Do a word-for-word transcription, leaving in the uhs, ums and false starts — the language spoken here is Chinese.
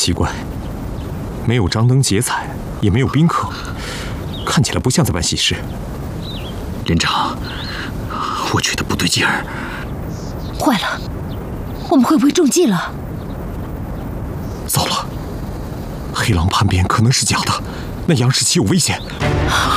奇怪，没有张灯结彩，也没有宾客，看起来不像在办喜事。 连长，我觉得不对劲儿。 坏了，我们会不会中计了？ 糟了，黑狼叛变可能是假的，那杨世奇有危险。